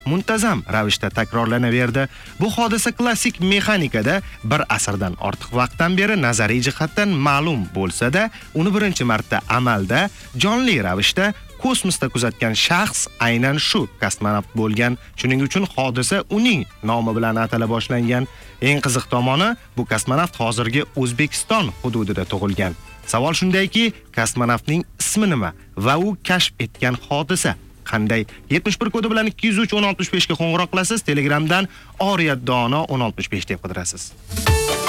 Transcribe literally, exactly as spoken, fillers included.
muntazam ravishda takrorlanaverdi. Bu hodisa klassik mexanikada bir asrdan ortiq vaqtdan beri nazariy jihatdan ma'lum bo'lsa-da, uni birinchi marta amalda jonli ravishda kosmosda kuzatgan shaxs aynan shu kosmonavt bo'lgan. Shuning uchun hodisa uning nomi bilan atala boshlangan. Eng qiziq tomoni, bu kosmonavt hozirgi O'zbekiston hududida tug'ilgan. Savol shundayki, kosmonavtning ismi nima va u kashf etgan hodisa qanday? yetmish bir kodi bilan ikki yuz uch o'n oltmish besh ga qo'ng'iroq qilasiz, Telegramdan Oriyat Dono o'n oltmish besh deb qidirasiz.